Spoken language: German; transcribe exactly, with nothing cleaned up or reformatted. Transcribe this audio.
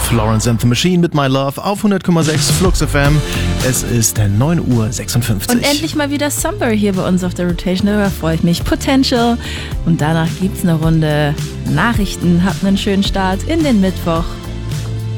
Florence and the Machine mit My Love auf hundert Komma sechs Flux F M. Es ist neun Uhr sechsundfünfzig. Und endlich mal wieder Sunbury hier bei uns auf der Rotation. Darüber freue ich mich. Potential. Und danach gibt's eine Runde Nachrichten. Habt einen schönen Start in den Mittwoch.